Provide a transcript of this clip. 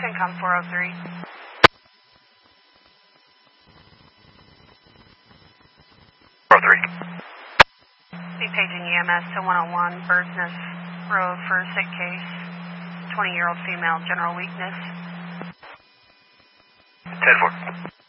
FinCom 403. Be paging EMS to 101 Bird's Nest Road for a sick case. 20-year-old female, general weakness. 10-4.